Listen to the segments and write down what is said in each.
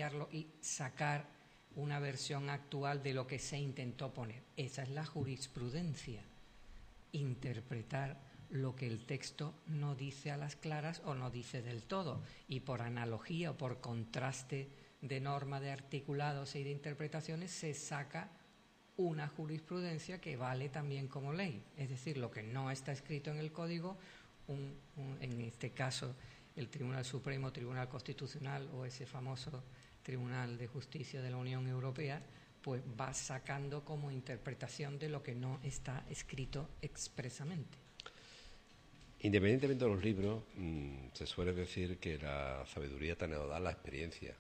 cambiarlo y sacar una versión actual de lo que se intentó poner. Esa es la jurisprudencia, interpretar lo que el texto no dice a las claras o no dice del todo, y por analogía o por contraste de norma, de articulados y de interpretaciones se saca una jurisprudencia que vale también como ley. Es decir, lo que no está escrito en el código, en este caso el Tribunal Supremo, Tribunal Constitucional o ese famoso Tribunal de Justicia de la Unión Europea, pues va sacando como interpretación de lo que no está escrito expresamente. Independientemente de los libros, se suele decir que la sabiduría te la da la experiencia.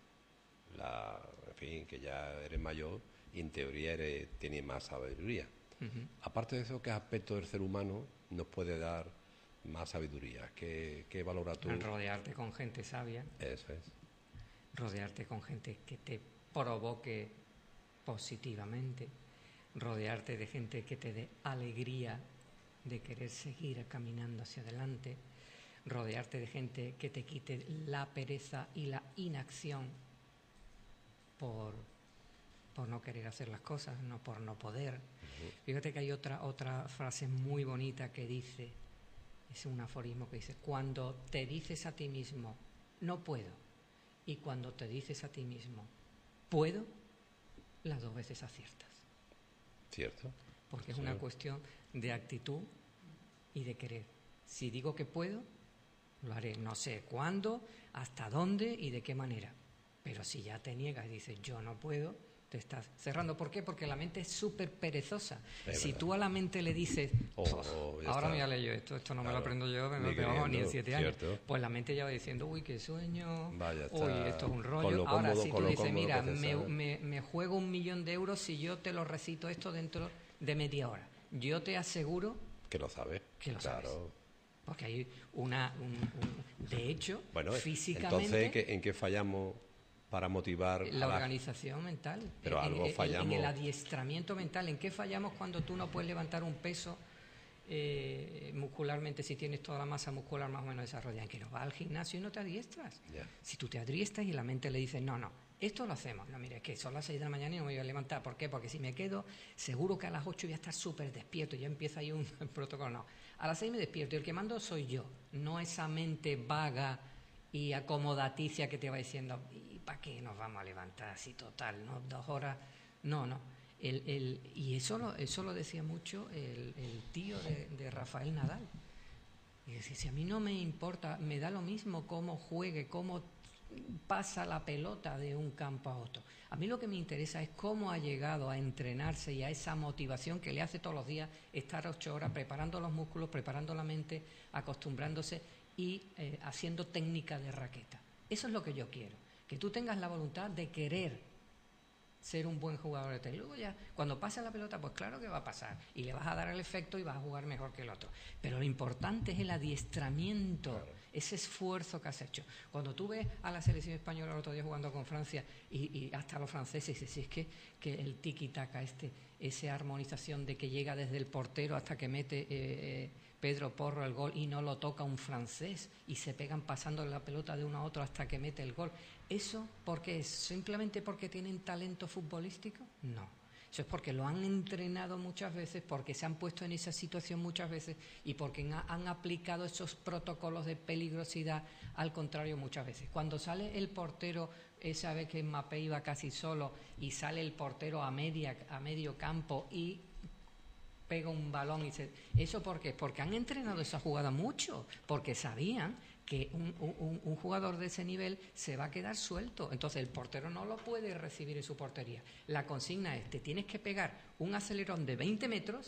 En fin, que ya eres mayor y en teoría tienes más sabiduría. Aparte de eso, ¿qué aspecto del ser humano nos puede dar más sabiduría? ¿Qué valora tú? Rodearte con gente sabia. Eso es. Rodearte con gente que te provoque positivamente. Rodearte de gente que te dé alegría de querer seguir caminando hacia adelante. Rodearte de gente que te quite la pereza y la inacción por no querer hacer las cosas, no por no poder. Fíjate que hay otra frase muy bonita que dice, es un aforismo que dice: cuando te dices a ti mismo no puedo, y cuando te dices a ti mismo puedo, las dos veces aciertas. Cierto. Porque es una cuestión de actitud y de querer. Si digo que puedo, lo haré. No sé cuándo, hasta dónde y de qué manera. Pero si ya te niegas y dices yo no puedo, te estás cerrando. ¿Por qué? Porque la mente es súper perezosa. Si tú a la mente le dices, ahora me voy a leer yo esto no me lo aprendo yo, ni en 7 años. Pues la mente ya va diciendo, uy, qué sueño, uy, esto es un rollo. Ahora, si tú dices, mira, me juego 1.000.000 de euros si yo te lo recito esto dentro de media hora, yo te aseguro que lo sabes. Que lo sabes. Porque hay de hecho, bueno, físicamente... Entonces, ¿en qué fallamos para motivar la organización mental? Pero algo fallamos. En el adiestramiento mental. ¿En qué fallamos cuando tú no puedes levantar un peso muscularmente, si tienes toda la masa muscular más o menos desarrollada? En que no vas al gimnasio y no te adiestras. Si tú te adiestras y la mente le dice, no, esto lo hacemos. No, mira, es que son las 6 de la mañana y no me voy a levantar. ¿Por qué? Porque si me quedo, seguro que a las 8 voy a estar súper despierto. Ya empieza ahí un protocolo. No, a las 6 me despierto y el que mando soy yo. No esa mente vaga y acomodaticia que te va diciendo, ¿y para qué nos vamos a levantar así total? ¿No? 2 horas. No. Y eso lo decía mucho el tío de Rafael Nadal. Y decía, si a mí no me importa, me da lo mismo cómo juegue, cómo pasa la pelota de un campo a otro. A mí lo que me interesa es cómo ha llegado a entrenarse y a esa motivación que le hace todos los días estar 8 horas preparando los músculos, preparando la mente, acostumbrándose y haciendo técnica de raqueta. Eso es lo que yo quiero, que tú tengas la voluntad de querer ser un buen jugador de tenis. Luego ya, cuando pase la pelota, pues claro que va a pasar y le vas a dar el efecto y vas a jugar mejor que el otro. Pero lo importante es el adiestramiento, claro, ese esfuerzo que has hecho. Cuando tú ves a la selección española el otro día jugando con Francia y hasta los franceses, dices, si es que el tiki-taka, esa armonización de que llega desde el portero hasta que mete Pedro Porro el gol y no lo toca un francés y se pegan pasando la pelota de uno a otro hasta que mete el gol. ¿Eso por qué es? ¿Simplemente porque tienen talento futbolístico? No. Eso es porque lo han entrenado muchas veces, porque se han puesto en esa situación muchas veces y porque han aplicado esos protocolos de peligrosidad al contrario muchas veces. Cuando sale el portero, esa vez que Mbappé iba casi solo y sale el portero a medio campo y pega un balón ¿eso por qué? Porque han entrenado esa jugada mucho, porque sabían que un jugador de ese nivel se va a quedar suelto, entonces el portero no lo puede recibir en su portería. La consigna es, te tienes que pegar un acelerón de 20 metros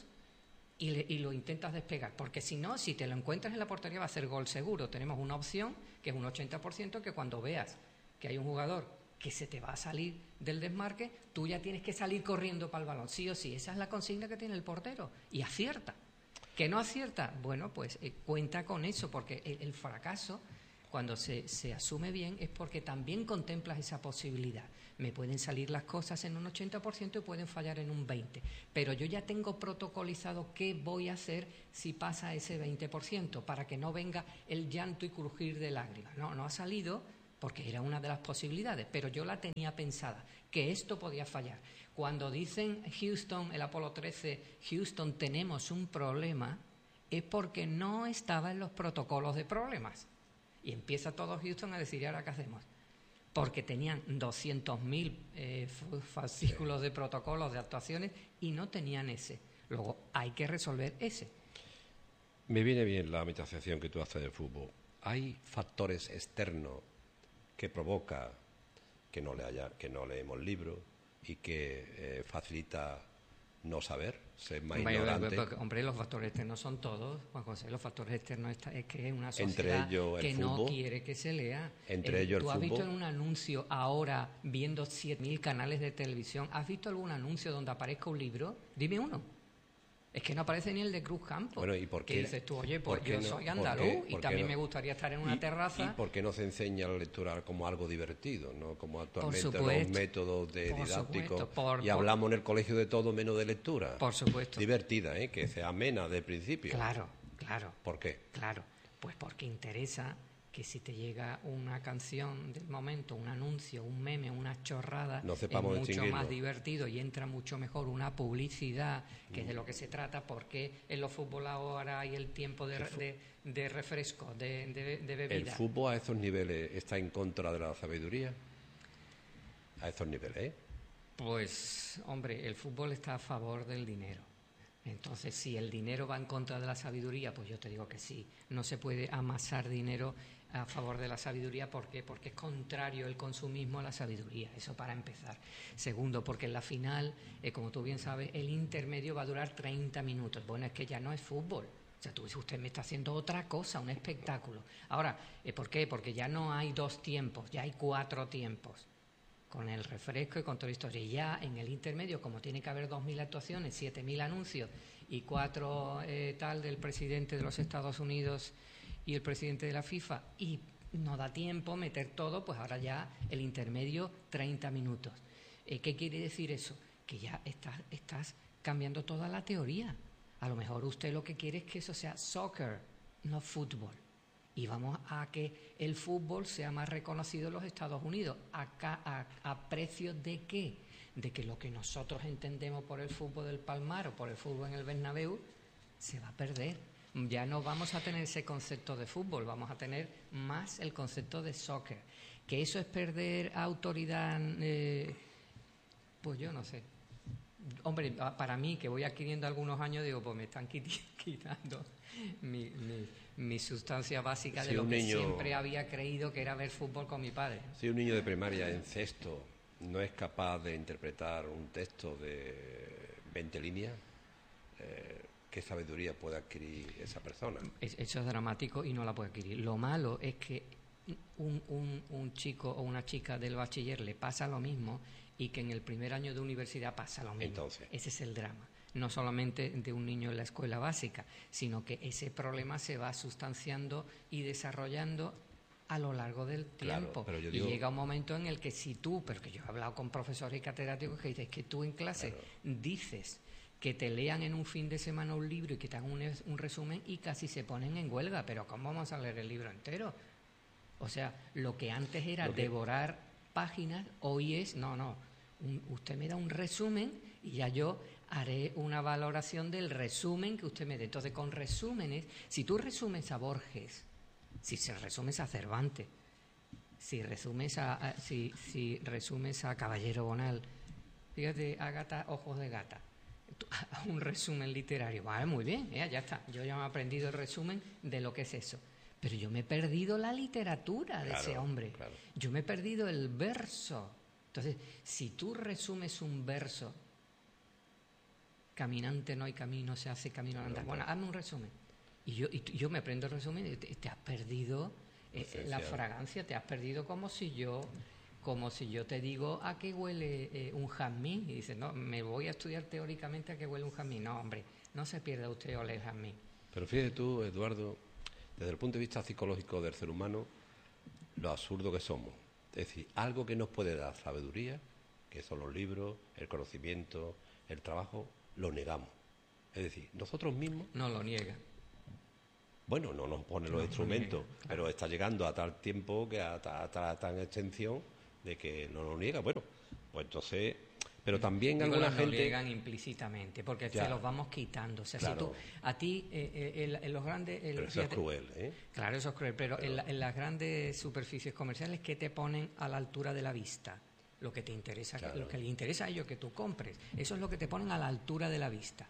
y lo intentas despegar, porque si no, si te lo encuentras en la portería va a ser gol seguro. Tenemos una opción que es un 80%, que cuando veas que hay un jugador que se te va a salir del desmarque, tú ya tienes que salir corriendo para el balón, sí o sí. Esa es la consigna que tiene el portero y acierta. ¿Que no acierta? Bueno, pues cuenta con eso, porque el fracaso, cuando se asume bien, es porque también contemplas esa posibilidad. Me pueden salir las cosas en un 80% y pueden fallar en un 20%, pero yo ya tengo protocolizado qué voy a hacer si pasa ese 20%, para que no venga el llanto y crujir de lágrimas. No ha salido, porque era una de las posibilidades, pero yo la tenía pensada, que esto podía fallar. Cuando dicen Houston, el Apolo 13, Houston, tenemos un problema, es porque no estaba en los protocolos de problemas. Y empieza todo Houston a decir, ¿y ahora qué hacemos? Porque tenían 200.000 fascículos de protocolos de actuaciones y no tenían ese. Luego hay que resolver ese. Me viene bien la metización que tú haces del fútbol. ¿Hay factores externos que provoca que no leemos libros y que facilita no saber, ser más ignorante? Hombre, los factores externos son todos, Juan José. Los factores externos es que es una Entre sociedad ellos que el no fútbol, quiere que se lea. Entre ellos el ¿Tú has fútbol. visto en un anuncio ahora, viendo 7.000 canales de televisión, has visto algún anuncio donde aparezca un libro? Dime uno. Es que no aparece ni el de Cruz Campo. Bueno, ¿y por qué? Que dices tú, oye, pues yo no, soy andaluz y también no? me gustaría estar en una terraza. ¿Y por qué no se enseña la lectura como algo divertido, no como actualmente supuesto, los métodos didácticos? supuesto, Hablamos en el colegio de todo menos de lectura. Por supuesto. Divertida, que sea amena de principio. Claro. ¿Por qué? Claro, pues porque interesa que si te llega una canción del momento, un anuncio, un meme, una chorrada, no sepamos es mucho más divertido y entra mucho mejor una publicidad, que es de lo que se trata, porque en los fútbol ahora hay el tiempo de refresco, de bebida. ¿El fútbol a esos niveles está en contra de la sabiduría? A esos niveles, Pues, hombre, el fútbol está a favor del dinero. Entonces, si el dinero va en contra de la sabiduría, pues yo te digo que sí. No se puede amasar dinero a favor de la sabiduría. ¿Por qué? Porque es contrario el consumismo a la sabiduría. Eso para empezar. Segundo, porque en la final, como tú bien sabes, el intermedio va a durar 30 minutos. Bueno, es que ya no es fútbol. O sea, usted me está haciendo otra cosa, un espectáculo. Ahora, ¿por qué? Porque ya no hay 2 tiempos, ya hay 4 tiempos. Con el refresco y con toda la historia. Y ya en el intermedio, como tiene que haber 2.000 actuaciones, 7.000 anuncios y 4 tal del presidente de los Estados Unidos y el presidente de la FIFA, y no da tiempo meter todo, pues ahora ya el intermedio 30 minutos. ¿Qué quiere decir eso? Que ya estás cambiando toda la teoría. A lo mejor usted lo que quiere es que eso sea soccer, no fútbol. Y vamos a que el fútbol sea más reconocido en los Estados Unidos. ¿A precio de qué? De que lo que nosotros entendemos por el fútbol del Palmar o por el fútbol en el Bernabéu se va a perder. Ya no vamos a tener ese concepto de fútbol, vamos a tener más el concepto de soccer. ¿Que eso es perder autoridad? Pues yo no sé. Hombre, para mí, que voy adquiriendo algunos años, digo, pues me están quitando mi sustancia básica de lo que siempre había creído que era ver fútbol con mi padre. Si un niño de primaria en sexto no es capaz de interpretar un texto de 20 líneas, ¿qué sabiduría puede adquirir esa persona? Eso es dramático y no la puede adquirir. Lo malo es que un chico o una chica del bachiller le pasa lo mismo y que en el primer año de universidad pasa lo mismo. Entonces, ese es el drama. No solamente de un niño en la escuela básica, sino que ese problema se va sustanciando y desarrollando a lo largo del tiempo. Claro, y llega un momento en el que si tú, pero que yo he hablado con profesores y catedráticos que dicen que tú en clase dices que te lean en un fin de semana un libro y que te hagan un resumen y casi se ponen en huelga. Pero ¿cómo vamos a leer el libro entero? O sea, lo que antes era devorar páginas, hoy es, usted me da un resumen y ya yo haré una valoración del resumen que usted me dé. Entonces, con resúmenes, si tú resumes a Borges, si se resumes a Cervantes, si resumes a Caballero Bonal, fíjate, Ágata, Ojos de Gata, un resumen literario, vale, muy bien, ya está, yo ya me he aprendido el resumen de lo que es eso. Pero yo me he perdido la literatura de ese hombre. Claro. Yo me he perdido el verso. Entonces, si tú resumes un verso, caminante no hay camino, se hace camino al andar. Bueno, hazme un resumen. Y yo me aprendo el resumen y te has perdido la fragancia, te has perdido como si yo te digo a qué huele un jazmín. Y dices, no, me voy a estudiar teóricamente a qué huele un jazmín. No, hombre, no se pierda usted oler jazmín. Pero fíjate tú, Eduardo, desde el punto de vista psicológico del ser humano, lo absurdo que somos. Es decir, algo que nos puede dar sabiduría, que son los libros, el conocimiento, el trabajo, lo negamos. Es decir, nosotros mismos... No lo niegan. Bueno, no nos pone los instrumentos, claro, pero está llegando a tal tiempo, que a tal extensión, de que no nos niega. Bueno, pues entonces... Pero también alguna gente... Lo niegan implícitamente, porque se los vamos quitando. O sea, claro. Si tú, a ti, en los grandes... Pero eso es cruel, ¿eh? Claro, eso es cruel, pero en las grandes superficies comerciales, ¿qué te ponen a la altura de la vista? Lo que te interesa, claro, lo que les interesa a ellos que tú compres. Eso es lo que te ponen a la altura de la vista.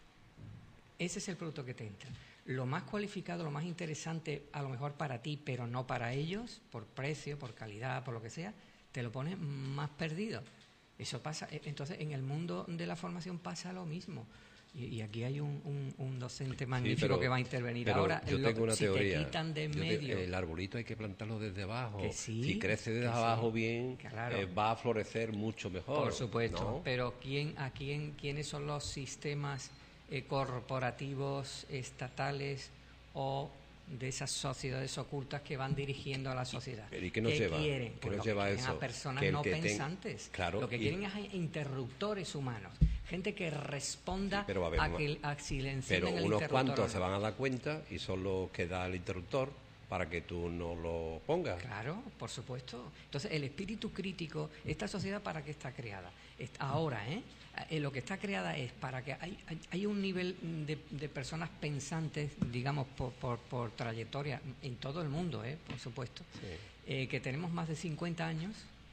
Ese es el producto que te entra. Lo más cualificado, lo más interesante, a lo mejor para ti, pero no para ellos, por precio, por calidad, por lo que sea, te lo ponen más perdido. Eso pasa. Entonces, en el mundo de la formación pasa lo mismo. Y aquí hay un docente magnífico que va a intervenir ahora. Yo tengo una teoría. Te quitan de en medio. El arbolito hay que plantarlo desde abajo. Que sí, si crece desde abajo bien, claro, va a florecer mucho mejor. Por supuesto. ¿No? Pero ¿quiénes son los sistemas corporativos, estatales o de esas sociedades ocultas que van dirigiendo a la sociedad? ¿Y qué nos lleva? Quieren? ¿Qué nos lleva eso? A personas no pensantes. Claro, lo que quieren es interruptores humanos. Gente que responda a silenciar el interruptor. Pero unos cuantos se van a dar cuenta y son los que da el interruptor para que tú no lo pongas. Claro, por supuesto. Entonces, el espíritu crítico, esta sociedad, ¿para qué está creada? Ahora, lo que está creada es para que hay un nivel de personas pensantes, digamos, por trayectoria en todo el mundo, por supuesto, sí, que tenemos más de 50 años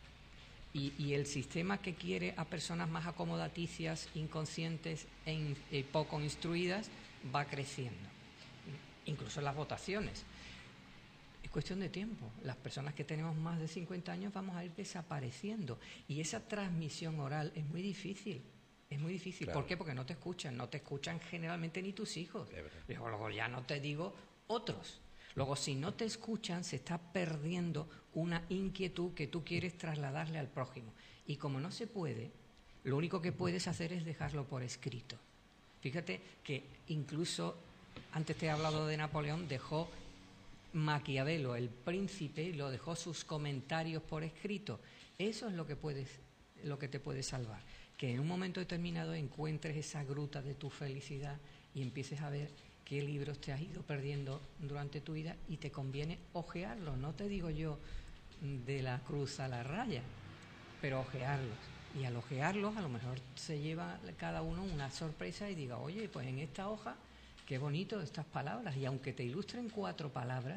y el sistema que quiere a personas más acomodaticias, inconscientes e poco instruidas va creciendo, incluso en las votaciones. Es cuestión de tiempo. Las personas que tenemos más de 50 años vamos a ir desapareciendo. Y esa transmisión oral es muy difícil. Es muy difícil. Claro. ¿Por qué? Porque no te escuchan. No te escuchan generalmente ni tus hijos. Luego ya no te digo otros. Luego, si no te escuchan, se está perdiendo una inquietud que tú quieres trasladarle al prójimo. Y como no se puede, lo único que puedes hacer es dejarlo por escrito. Fíjate que incluso, antes te he hablado de Napoleón, dejó Maquiavelo, el príncipe, lo dejó sus comentarios por escrito. Eso es lo que te puede salvar. Que en un momento determinado encuentres esa gruta de tu felicidad y empieces a ver qué libros te has ido perdiendo durante tu vida y te conviene ojearlos. No te digo yo de la cruz a la raya, pero ojearlos. Y al ojearlos a lo mejor se lleva cada uno una sorpresa y diga, oye, pues en esta hoja qué bonito estas palabras, y aunque te ilustren 4 palabras,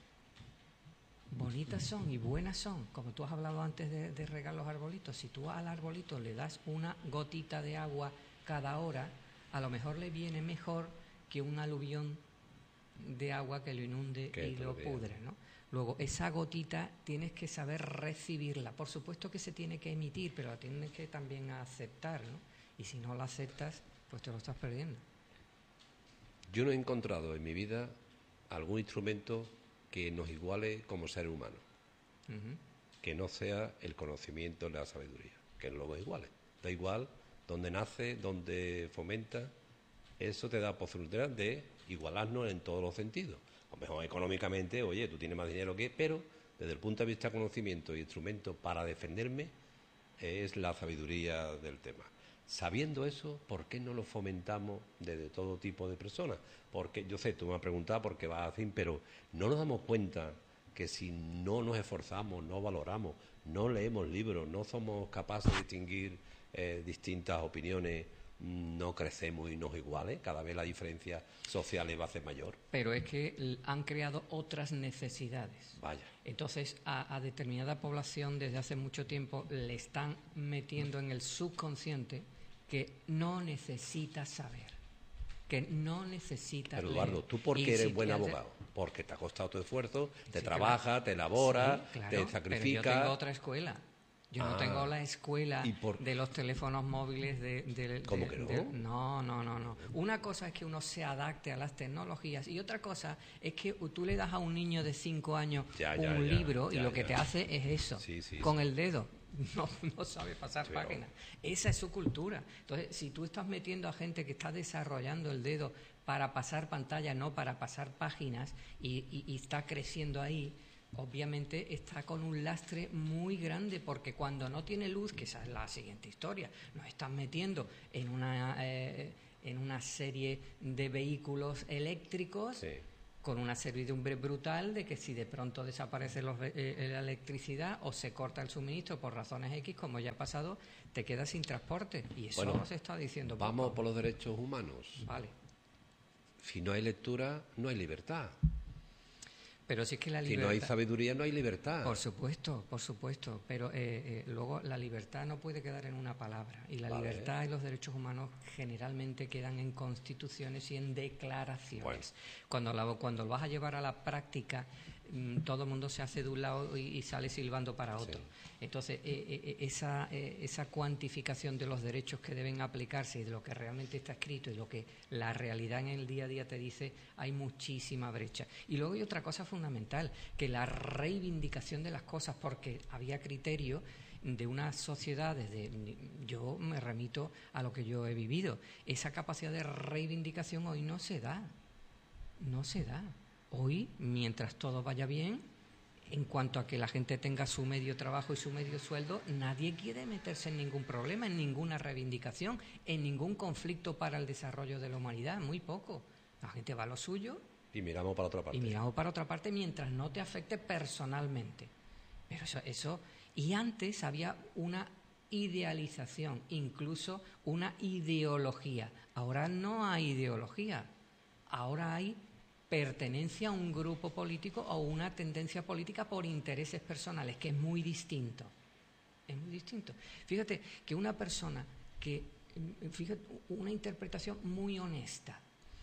bonitas son y buenas son, como tú has hablado antes de regar los arbolitos. Si tú al arbolito le das una gotita de agua cada hora, a lo mejor le viene mejor que un aluvión de agua que lo inunde y lo pudre, ¿no? Luego, esa gotita tienes que saber recibirla. Por supuesto que se tiene que emitir, pero la tienes que también aceptar, ¿no? Y si no la aceptas, pues te lo estás perdiendo. Yo no he encontrado en mi vida algún instrumento que nos iguale como seres humanos, que no sea el conocimiento, la sabiduría, que no lo iguale. Da igual dónde nace, dónde fomenta, eso te da posibilidad de igualarnos en todos los sentidos. A lo mejor económicamente, oye, tú tienes más dinero que... Pero desde el punto de vista de conocimiento y instrumento para defenderme, es la sabiduría del tema. Sabiendo eso, ¿por qué no lo fomentamos desde todo tipo de personas? Porque yo sé, tú me has preguntado por qué vas a decir, pero no nos damos cuenta que si no nos esforzamos, no valoramos, no leemos libros, no somos capaces de distinguir distintas opiniones, no crecemos y nos iguales, cada vez la diferencia social va a ser mayor. Pero es que han creado otras necesidades. Vaya. Entonces, a determinada población desde hace mucho tiempo le están metiendo en el subconsciente que no necesita saber, que no necesita Pero Eduardo, ¿tú por qué eres buen abogado? Porque te ha costado tu esfuerzo, te trabaja, te elabora, te sacrifica. Pero yo tengo otra escuela. Yo no tengo la escuela de los teléfonos móviles ¿Cómo que no? No. Una cosa es que uno se adapte a las tecnologías y otra cosa es que tú le das a un niño de 5 años un libro y lo que te hace es eso, con el dedo. No sabe pasar páginas. Esa es su cultura. Entonces, si tú estás metiendo a gente que está desarrollando el dedo para pasar pantalla, no para pasar páginas, y está creciendo ahí, obviamente está con un lastre muy grande, porque cuando no tiene luz, que esa es la siguiente historia, nos están metiendo en una serie de vehículos eléctricos con una servidumbre brutal de que si de pronto desaparece la electricidad o se corta el suministro por razones X, como ya ha pasado, te quedas sin transporte. Y eso no se está diciendo poco. Vamos por los derechos humanos. Vale. Si no hay lectura, no hay libertad. Pero sí que la libertad... Si no hay sabiduría, no hay libertad. Por supuesto. Pero luego la libertad no puede quedar en una palabra. Y la libertad y los derechos humanos generalmente quedan en constituciones y en declaraciones. Cuando lo vas a llevar a la práctica, todo el mundo se hace de un lado y sale silbando para otro. Sí. Entonces, esa cuantificación de los derechos que deben aplicarse y de lo que realmente está escrito y lo que la realidad en el día a día te dice, hay muchísima brecha. Y luego hay otra cosa fundamental, que la reivindicación de las cosas, porque había criterio de unas sociedades, yo me remito a lo que yo he vivido, esa capacidad de reivindicación hoy no se da. Hoy, mientras todo vaya bien, en cuanto a que la gente tenga su medio trabajo y su medio sueldo, nadie quiere meterse en ningún problema, en ninguna reivindicación, en ningún conflicto para el desarrollo de la humanidad, muy poco. La gente va a lo suyo y miramos para otra parte. Mientras no te afecte personalmente. Pero eso y antes había una idealización, incluso una ideología. Ahora no hay ideología, ahora hay pertenencia a un grupo político o una tendencia política por intereses personales, que es muy distinto. Fíjate que una persona una interpretación muy honesta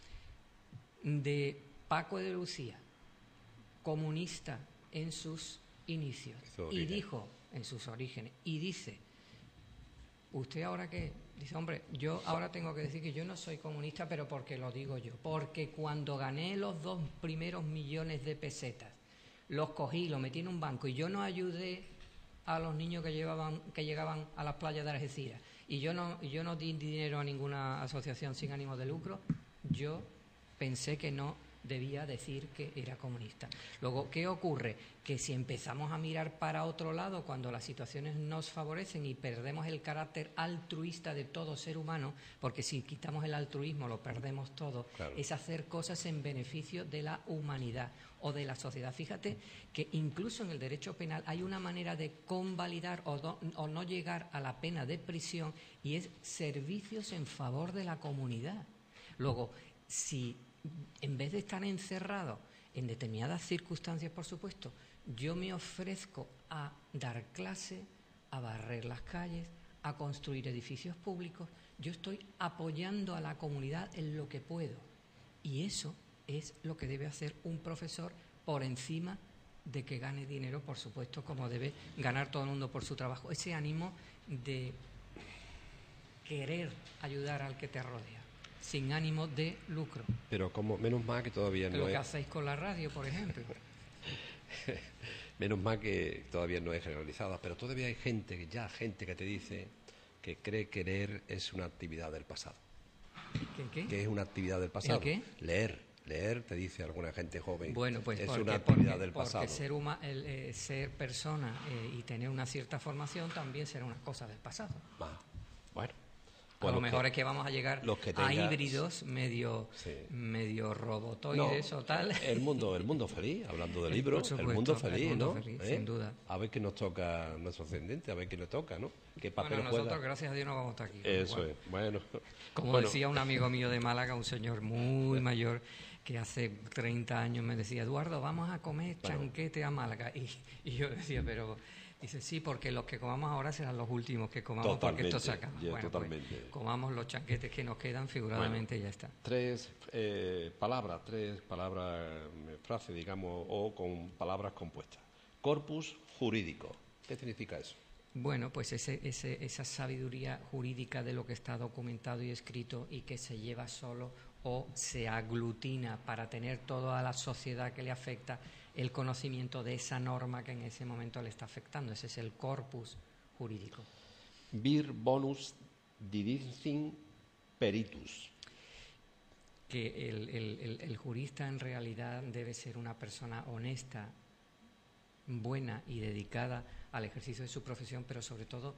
de Paco de Lucía, comunista en sus inicios, y dijo, en sus orígenes, y dice, ¿usted ahora qué? Dice, hombre, yo ahora tengo que decir que yo no soy comunista, pero porque lo digo yo. Porque cuando gané los 2 primeros millones de pesetas, los cogí, los metí en un banco y yo no ayudé a los niños que llegaban a las playas de Algeciras y yo no di dinero a ninguna asociación sin ánimo de lucro, yo pensé que no debía decir que era comunista. Luego, ¿qué ocurre? Que si empezamos a mirar para otro lado cuando las situaciones nos favorecen y perdemos el carácter altruista de todo ser humano, porque si quitamos el altruismo lo perdemos todo, claro, es hacer cosas en beneficio de la humanidad o de la sociedad. Fíjate que incluso en el derecho penal hay una manera de convalidar o no llegar a la pena de prisión, y es servicios en favor de la comunidad. Luego, si en vez de estar encerrado en determinadas circunstancias, por supuesto, yo me ofrezco a dar clase, a barrer las calles, a construir edificios públicos, yo estoy apoyando a la comunidad en lo que puedo. Y eso es lo que debe hacer un profesor por encima de que gane dinero, por supuesto, como debe ganar todo el mundo por su trabajo. Ese ánimo de querer ayudar al que te rodea, sin ánimo de lucro. Pero como menos mal que todavía no es... Lo que hacéis con la radio, por ejemplo. Menos mal que todavía no es generalizada, pero todavía hay gente que te dice que cree que leer es una actividad del pasado. ¿Qué? Que es una actividad del pasado. ¿El qué? Leer, te dice alguna gente joven, bueno, pues es una actividad del pasado. Porque ser persona y tener una cierta formación también será una cosa del pasado. Bueno. A lo mejor es que vamos a llegar a híbridos medio robotoides o tal. El mundo feliz, hablando de libros, el mundo feliz, ¿no? Sin duda. A ver qué nos toca nuestro ascendente, a ver qué nos toca, ¿no? ¿Qué papel bueno, nosotros, gracias a Dios, no vamos a estar aquí. Eso es, bueno. Como decía un amigo mío de Málaga, un señor muy mayor, que hace 30 años me decía, Eduardo, vamos a comer chanquete a Málaga. Y yo decía, pero... Dice, sí, porque los que comamos ahora serán los últimos que comamos, porque esto se acaba. Bueno, totalmente. Pues, comamos los chanquetes que nos quedan, figuradamente, y ya está. Tres palabras, frases, digamos, o con palabras compuestas. Corpus jurídico. ¿Qué significa eso? Bueno, pues esa sabiduría jurídica de lo que está documentado y escrito y que se lleva solo o se aglutina para tener toda la sociedad que le afecta el conocimiento de esa norma que en ese momento le está afectando. Ese es el corpus jurídico. Vir bonus didicin peritus. Que el jurista en realidad debe ser una persona honesta, buena y dedicada al ejercicio de su profesión, pero sobre todo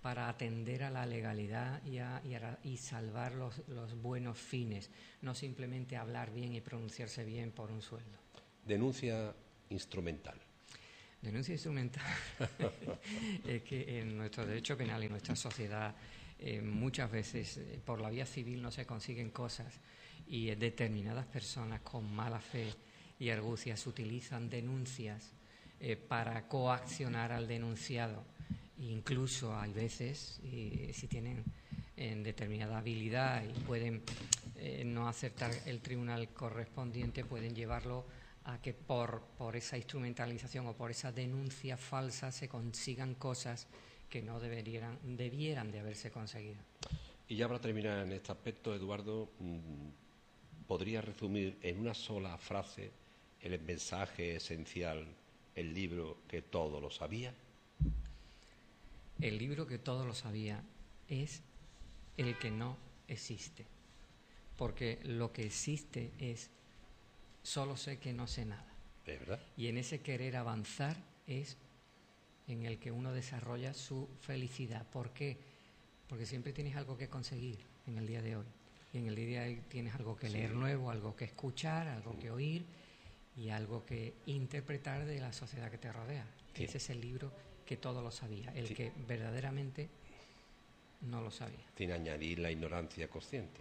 para atender a la legalidad y salvar los buenos fines, no simplemente hablar bien y pronunciarse bien por un sueldo. Denuncia instrumental. Denuncia instrumental es que en nuestro derecho penal y en nuestra sociedad muchas veces por la vía civil no se consiguen cosas y determinadas personas con mala fe y argucias utilizan denuncias para coaccionar al denunciado. Incluso hay veces, si tienen determinada habilidad y pueden no aceptar el tribunal correspondiente, pueden llevarlo a que por esa instrumentalización o por esa denuncia falsa se consigan cosas que no debieran de haberse conseguido. Y ya para terminar en este aspecto, Eduardo, ¿podría resumir en una sola frase el mensaje esencial, el libro que todo lo sabía? El libro que todo lo sabía es el que no existe, porque lo que existe es solo sé que no sé nada. ¿Es verdad? Y en ese querer avanzar es en el que uno desarrolla su felicidad. ¿Por qué? Porque siempre tienes algo que conseguir en el día de hoy. Y en el día de hoy tienes algo que leer nuevo, algo que escuchar, algo que oír y algo que interpretar de la sociedad que te rodea. Sí. Ese es el libro que todo lo sabía, el que verdaderamente no lo sabía. Sin añadir la ignorancia consciente.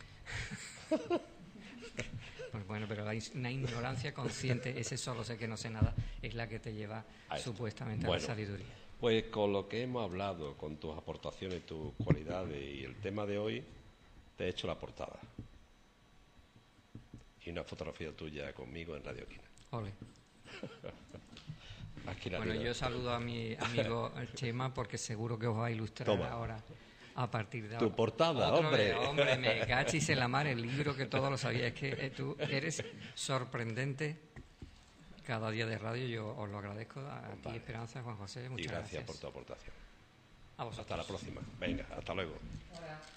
Pues bueno, pero una ignorancia consciente, ese solo sé que no sé nada, es la que te lleva supuestamente a la sabiduría. Pues con lo que hemos hablado, con tus aportaciones, tus cualidades y el tema de hoy, te he hecho la portada. Y una fotografía tuya conmigo en Radio Quina. Ole. Bueno, yo saludo a mi amigo Chema porque seguro que os va a ilustrar ahora. A partir de ahora. Tu portada, hombre. Hombre, me cachis en la mar, el libro que todo lo sabía. Es que tú eres sorprendente cada día de radio. Yo os lo agradezco a ti, Esperanza, Juan José. Muchas gracias. Y gracias por tu aportación. A vosotros. Hasta la próxima. Venga, hasta luego. Hola.